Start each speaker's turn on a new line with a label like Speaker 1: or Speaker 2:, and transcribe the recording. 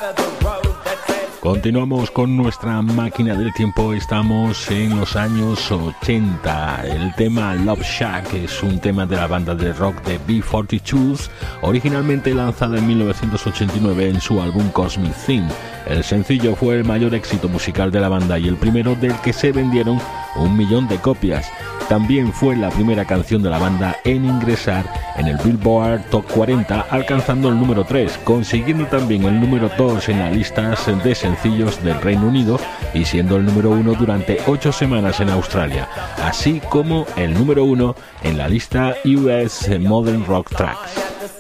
Speaker 1: Continuamos con nuestra máquina del tiempo. Estamos en los años 80. El tema Love Shack es un tema de la banda de rock de B-52s, originalmente lanzada en 1989 en su álbum Cosmic Theme. El sencillo fue el mayor éxito musical de la banda y el primero del que se vendieron 1 millón de copias. También fue la primera canción de la banda en ingresar en el Billboard Top 40, alcanzando el número 3, consiguiendo también el número 2 en las listas de sencillos del Reino Unido y siendo el número 1 durante 8 semanas en Australia, así como el número 1 en la lista US Modern Rock Tracks.